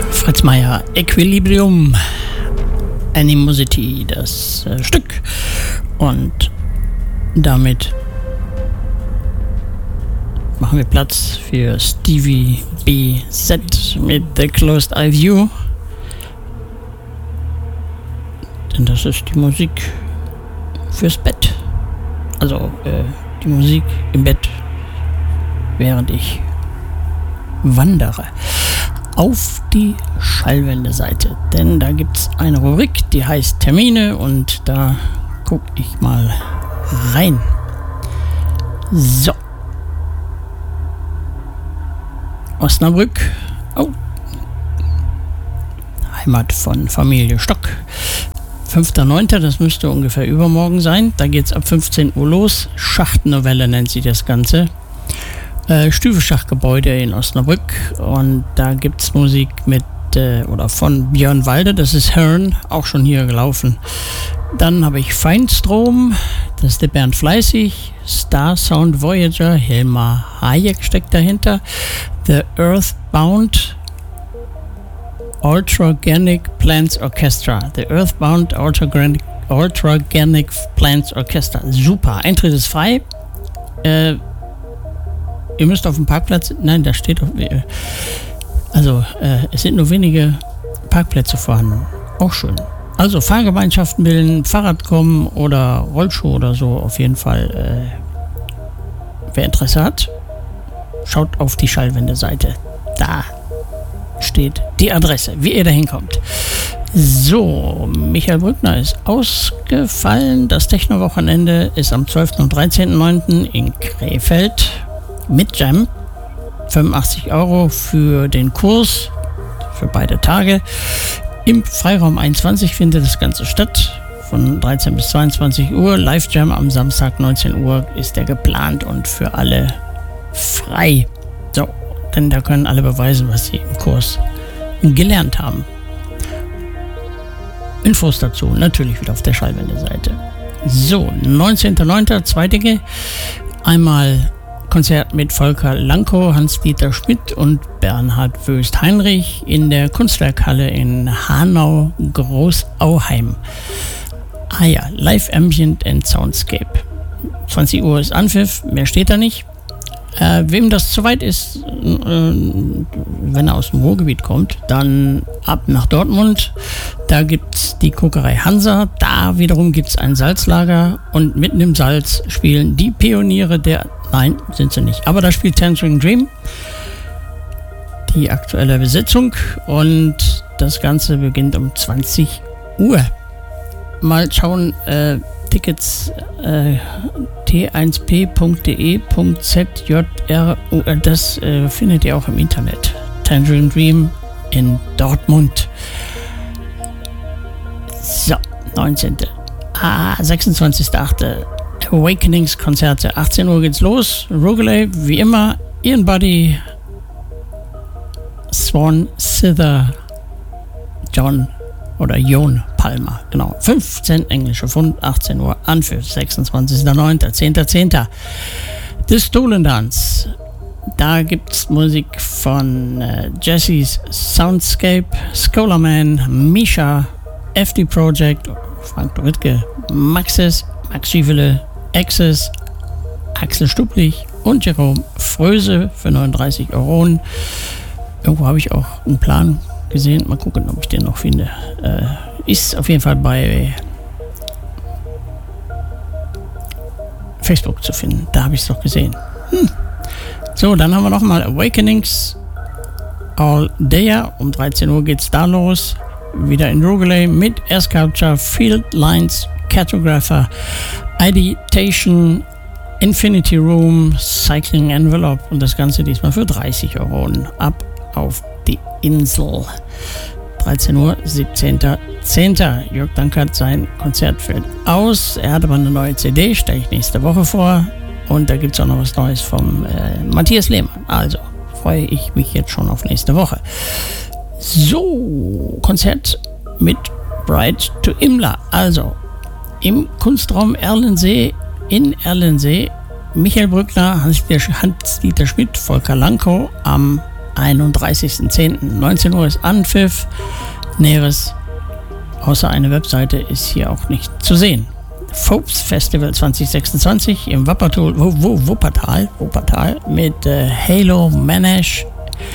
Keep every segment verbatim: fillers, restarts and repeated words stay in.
Fritz Meier, Equilibrium, Animosity, das äh, Stück. Und damit machen wir Platz für Stevie B Z mit The Closed Eye View. Denn das ist die Musik fürs Bett. Also äh, die Musik im Bett, während ich wandere. Auf die Schallwende-Seite. Denn da gibt es eine Rubrik, die heißt Termine, und da gucke ich mal rein. So. Osnabrück. Oh. Heimat von Familie Stock. fünfter neunter, das müsste ungefähr übermorgen sein. Da geht es ab fünfzehn Uhr los. Schachtnovelle nennt sie das Ganze. Äh, Stüfelschachgebäude in Osnabrück. Und da gibt es Musik mit äh, oder von Björn Walde, das ist Hearn, auch schon hier gelaufen. Dann habe ich Feinstrom, das ist der Bernd Fleißig. Star Sound Voyager, Hilmar Hayek steckt dahinter. The Earthbound Ultragenic Plants Orchestra. The Earthbound Ultragenic, Ultragenic Plants Orchestra. Super, Eintritt ist frei. Äh, ihr müsst auf dem Parkplatz, nein, da steht, auf, also äh, es sind nur wenige Parkplätze vorhanden. Auch schön. Also Fahrgemeinschaften bilden, Fahrrad kommen oder Rollschuh oder so, auf jeden Fall. Äh, wer Interesse hat, schaut auf die Schallwende-Seite. Da steht die Adresse, wie ihr da hinkommt. So, Michael Brückner ist ausgefallen. Das Techno-Wochenende ist am zwölften und dreizehnten neunten in Krefeld mit Jam. fünfundachtzig Euro für den Kurs, für beide Tage. Im Freiraum einundzwanzig findet das Ganze statt, von dreizehn bis zweiundzwanzig Uhr. Live-Jam am Samstag neunzehn Uhr ist der geplant und für alle frei. So, denn da können alle beweisen, was sie im Kurs gelernt haben. Infos dazu natürlich wieder auf der Schallwende-Seite. So, neunzehnter neunter zwei Dinge. Einmal Konzert mit Volker Lankow, Hans-Dieter Schmidt und Bernhard Wöst-Heinrich in der Kunstwerkhalle in Hanau-Großauheim. Ah ja, Live Ambient and Soundscape. zwanzig Uhr ist Anpfiff, mehr steht da nicht. Äh, wem das zu weit ist, äh, wenn er aus dem Ruhrgebiet kommt, dann ab nach Dortmund. Da gibt es die Kokerei Hansa. Da wiederum gibt es ein Salzlager. Und mitten im Salz spielen die Pioniere der... Nein, sind sie nicht. Aber da spielt Tangerine Dream. Die aktuelle Besetzung. Und das Ganze beginnt um zwanzig Uhr. Mal schauen, äh, Tickets... Äh, t eins p punkt d e punkt z j r u, das äh, findet ihr auch im Internet. Tangerine Dream in Dortmund. So, neunzehnten Ah, sechsundzwanzigsten achten Awakenings-Konzerte. achtzehn Uhr geht's los. Rogalay, wie immer. Ian Buddy, Swan Sither, John oder Jon Palmer, genau. fünfzehn englische Pfund, achtzehn Uhr Anpfiff, sechsundzwanzigsten neunten zehnten zehnten The Stolen Dance. Da gibt's Musik von äh, Jesse's Soundscape, Scholarman, Misha, F D Project, Frank Doritke, Maxis, Max Schiefele, Access, Axel Stublich und Jerome Fröse für neununddreißig Euro. Irgendwo habe ich auch einen Plan gesehen. Mal gucken, ob ich den noch finde. Äh, ist auf jeden Fall bei Facebook zu finden. Da habe ich es doch gesehen. Hm. So, dann haben wir nochmal Awakenings All Day. Um dreizehn Uhr geht es da los. Wieder in Rogalay mit Air Sculpture, Field Lines, Cartographer, Ideation, Infinity Room, Cycling Envelope und das Ganze diesmal für dreißig Euro. Ab auf die Insel. dreizehn Uhr, siebzehnten zehnten Jörg Dankert sein Konzert fällt aus. Er hat aber eine neue C D, stelle ich nächste Woche vor. Und da gibt es auch noch was Neues vom äh, Matthias Lehmann. Also freue ich mich jetzt schon auf nächste Woche. So, Konzert mit Bride to Imla. Also im Kunstraum Erlensee in Erlensee. Michael Brückner, Hans-Dieter Schmidt, Volker Lankow am einunddreißigsten zehnten neunzehn Uhr ist Anpfiff. Näheres außer eine Webseite ist hier auch nicht zu sehen. Phobes Festival zwanzig sechsundzwanzig im Wuppertal, wo, wo, Wuppertal, Wuppertal mit äh, Halo Manesh,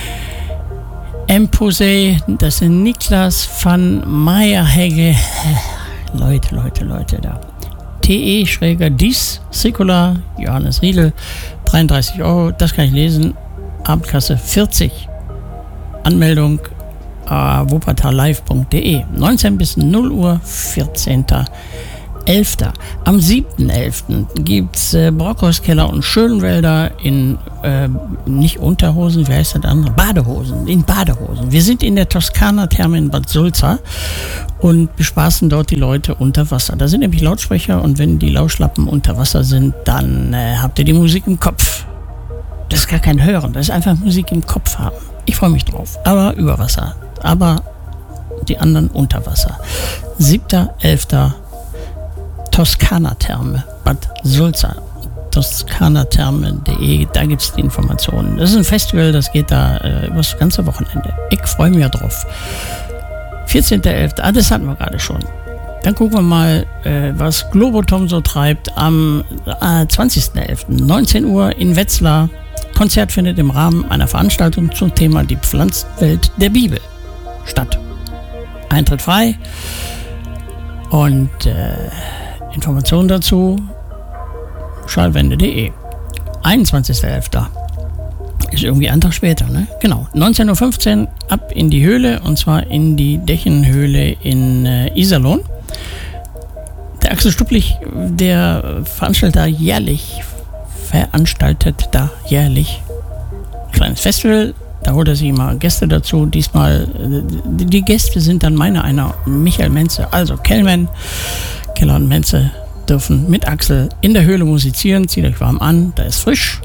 Empuse, das sind Niklas van Meyerhegge, Leute, Leute, Leute da. T E Schräger Dies, Sikula, Johannes Riedel, dreiunddreißig Euro, das kann ich lesen, Abendkasse vierzig. Anmeldung äh, wuppertallive punkt de, neunzehn bis null Uhr, vierzehnten elften Am siebten elften gibt es äh, Brockhauskeller und Schönwälder in, äh, nicht Unterhosen, wie heißt das andere? Badehosen, in Badehosen. Wir sind in der Toskana-Therme in Bad Sulza und bespaßen dort die Leute unter Wasser. Da sind nämlich Lautsprecher und wenn die Lauschlappen unter Wasser sind, dann äh, habt ihr die Musik im Kopf. Das ist gar kein Hören, das ist einfach Musik im Kopf haben. Ich freue mich drauf, aber über Wasser, aber die anderen unter Wasser. siebten elften Toskana-Therme, Bad Sulza, toskanatherme punkt de, da gibt es die Informationen. Das ist ein Festival, das geht da äh, über das ganze Wochenende. Ich freue mich drauf. vierzehnten elften Ah, das hatten wir gerade schon. Dann gucken wir mal, äh, was Globotom so treibt. Am äh, zwanzigsten elften neunzehn Uhr in Wetzlar. Konzert findet im Rahmen einer Veranstaltung zum Thema die Pflanzenwelt der Bibel statt. Eintritt frei. Und äh, Informationen dazu schallwende punkt de. einundzwanzigsten elften Ist irgendwie ein Tag später, ne? Genau. neunzehn Uhr fünfzehn ab in die Höhle, und zwar in die Dächenhöhle in äh, Iserlohn. Der Axel Stupplich, der Veranstalter, jährlich veranstaltet da jährlich ein kleines Festival. Da holt er sich immer Gäste dazu. Diesmal, äh, die Gäste sind dann meine einer, Michael Menze. Also Kellmann, Keller und Menze dürfen mit Axel in der Höhle musizieren. Zieht euch warm an, da ist frisch.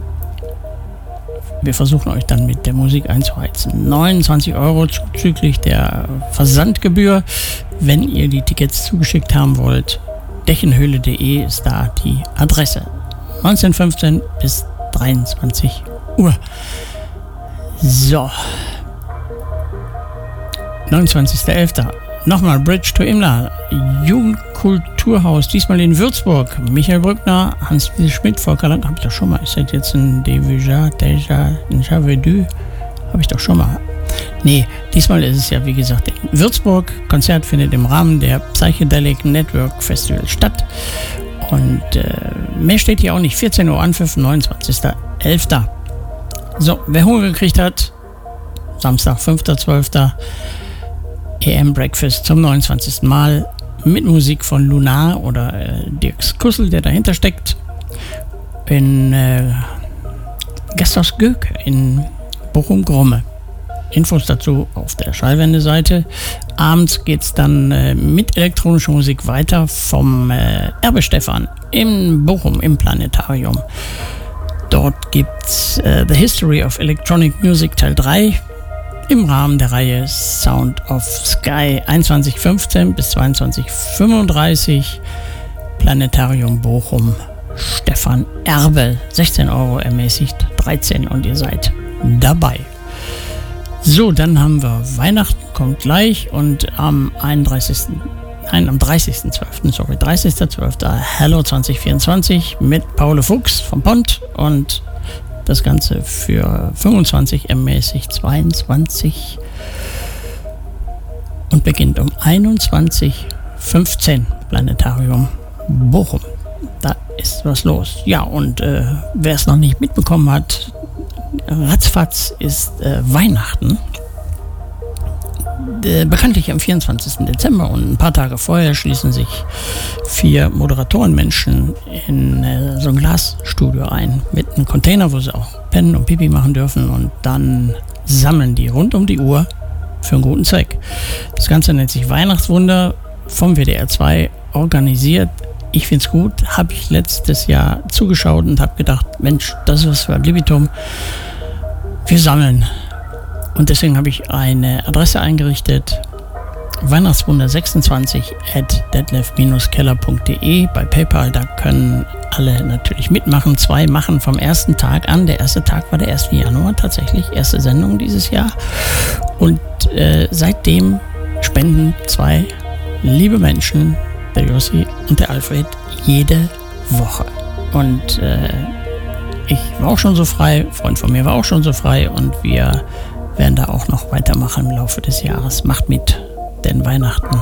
Wir versuchen euch dann mit der Musik einzuheizen. neunundzwanzig Euro zuzüglich der Versandgebühr, wenn ihr die Tickets zugeschickt haben wollt. Dächenhöhle punkt de ist da die Adresse. neunzehn Uhr fünfzehn bis dreiundzwanzig Uhr. So. neunundzwanzigsten elften Nochmal Bridge to Imla. Jugendkulturhaus, diesmal in Würzburg. Michael Brückner, Hans-Wiese Schmidt, Volker Lang, hab ich doch schon mal. Ist das jetzt ein Déjà, Déjà, ein Javedu? Hab ich doch schon mal. Nee, diesmal ist es ja, wie gesagt, in Würzburg. Konzert findet im Rahmen der Psychedelic Network Festival statt. Und äh, mehr steht hier auch nicht. vierzehn Uhr Anpfiff, neunundzwanzigsten elften So, wer Hunger gekriegt hat, Samstag, fünften zwölften E M Breakfast zum neunundzwanzigsten Mal mit Musik von Lunar oder äh, Dirks Kussel, der dahinter steckt, in äh, Gasthaus Göke in Bochum-Gromme. Infos dazu auf der Schallwende-Seite. Abends geht es dann äh, mit elektronischer Musik weiter vom äh, Erbe Stefan in Bochum im Planetarium. Dort gibt es äh, The History of Electronic Music Teil drei im Rahmen der Reihe Sound of Sky. einundzwanzig Uhr fünfzehn bis zweiundzwanzig Uhr fünfunddreißig Planetarium Bochum. Stefan Erbe, sechzehn Euro ermäßigt, dreizehn und ihr seid dabei. So, dann haben wir Weihnachten, kommt gleich, und am einunddreißigsten Nein, am dreißigsten zwölften sorry, dreißigsten zwölften Hello zwanzig vierundzwanzig mit Paul Fuchs vom Pont, und das Ganze für fünfundzwanzig ermäßigt zweiundzwanzig und beginnt um einundzwanzig Uhr fünfzehn Planetarium Bochum. Da ist was los. Ja, und äh, wer es noch nicht mitbekommen hat, ratzfatz ist äh, Weihnachten. Äh, bekanntlich am vierundzwanzigsten Dezember, und ein paar Tage vorher schließen sich vier Moderatorenmenschen in äh, so ein Glasstudio ein mit einem Container, wo sie auch pennen und Pipi machen dürfen, und dann sammeln die rund um die Uhr für einen guten Zweck. Das Ganze nennt sich Weihnachtswunder, vom W D R zwei organisiert. Ich finde es gut, habe ich letztes Jahr zugeschaut und habe gedacht, Mensch, das ist was für ein Libitum. Wir sammeln. Und deswegen habe ich eine Adresse eingerichtet, weihnachtswunder sechsundzwanzig at detlef keller punkt de. Bei PayPal, da können alle natürlich mitmachen. Zwei machen vom ersten Tag an. Der erste Tag war der erste Januar tatsächlich. Erste Sendung dieses Jahr. Und äh, seitdem spenden zwei liebe Menschen, der Jossi und der Alfred, jede Woche. Und äh, ich war auch schon so frei, ein Freund von mir war auch schon so frei und wir werden da auch noch weitermachen im Laufe des Jahres. Macht mit, denn Weihnachten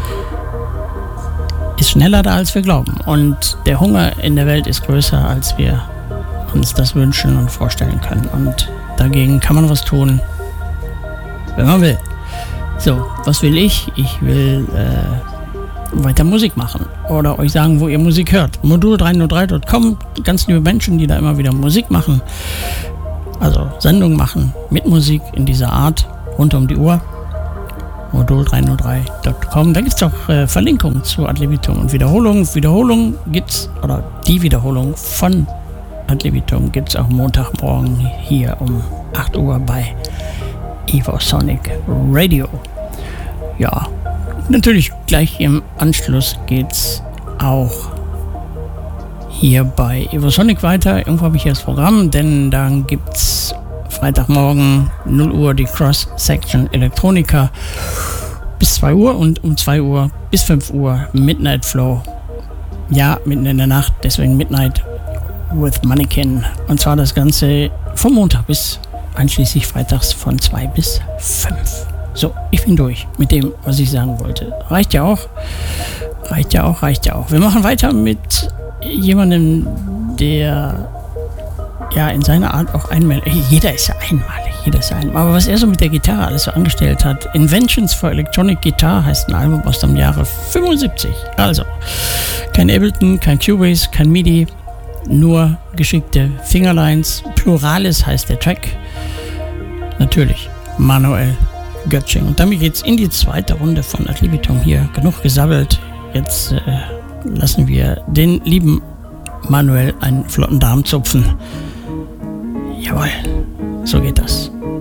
ist schneller da, als wir glauben. Und der Hunger in der Welt ist größer, als wir uns das wünschen und vorstellen können. Und dagegen kann man was tun, wenn man will. So, was will ich? Ich will äh, weiter Musik machen oder euch sagen, wo ihr Musik hört. modul drei null drei Punkt com, ganz liebe Menschen, die da immer wieder Musik machen, also Sendungen machen mit Musik in dieser Art, rund um die Uhr. modul drei null drei Punkt com, da gibt es auch äh, Verlinkungen zu Ad libitum und Wiederholung. Wiederholung gibt's, oder die Wiederholung von Ad libitum gibt es auch Montagmorgen hier um acht Uhr bei Evosonic Radio. Ja, natürlich gleich im Anschluss geht's auch hier bei Evosonic weiter. Irgendwo habe ich hier das Programm, denn dann gibt's Freitagmorgen null Uhr die Cross-Section Elektronika bis zwei Uhr und um zwei Uhr bis fünf Uhr Midnight Flow. Ja, mitten in der Nacht, deswegen Midnight with Mannequin. Und zwar das Ganze vom Montag bis einschließlich freitags von zwei bis fünf. So, ich bin durch mit dem, was ich sagen wollte. Reicht ja auch. Reicht ja auch, reicht ja auch. Wir machen weiter mit jemandem, der ja in seiner Art auch einmalig. Jeder ist ja einmalig, jeder ist ja einmalig. Aber was er so mit der Gitarre alles so angestellt hat. Inventions for Electronic Guitar heißt ein Album aus dem Jahre fünfundsiebzig. Also, kein Ableton, kein Cubase, kein MIDI, nur geschickte Fingerlines. Pluralis heißt der Track. Natürlich, Manuel Göttsching. Und damit geht's in die zweite Runde von Ad libitum hier. Genug gesabbelt. Jetzt äh, lassen wir den lieben Manuel einen flotten Darm zupfen. Jawohl, so geht das.